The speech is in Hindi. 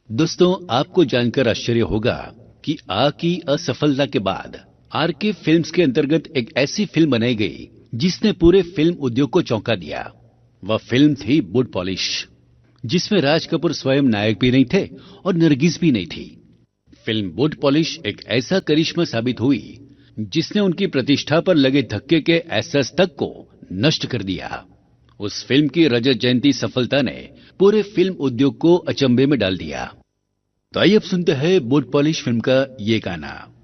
दोस्तों, आपको जानकर आश्चर्य होगा कि आ की असफलता के बाद आरके फिल्म्स के अंतर्गत एक ऐसी फिल्म बनाई गई जिसने पूरे फिल्म उद्योग को चौंका दिया। वह फिल्म थी बूट पॉलिश, जिसमें राज कपूर स्वयं नायक भी नहीं थे और नरगिस भी नहीं थी। फिल्म बूट पॉलिश एक ऐसा करिश्मा साबित हुई जिसने उनकी प्रतिष्ठा पर लगे धक्के के एहसास तक को नष्ट कर दिया। उस फिल्म की रजत जयंती सफलता ने पूरे फिल्म उद्योग को अचंभे में डाल दिया। तो आइए अब सुनते हैं बूट पॉलिश फिल्म का ये गाना।